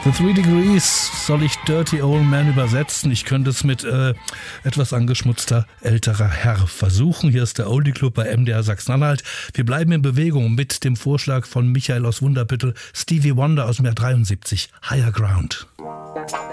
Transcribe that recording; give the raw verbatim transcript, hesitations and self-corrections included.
The Three Degrees soll ich Dirty Old Man übersetzen. Ich könnte es mit äh, etwas angeschmutzter älterer Herr versuchen. Hier ist der Oldie Club bei M D R Sachsen-Anhalt. Wir bleiben in Bewegung mit dem Vorschlag von Michael aus Wunderbüttel, Stevie Wonder aus dem Jahr dreiundsiebzig, Higher Ground.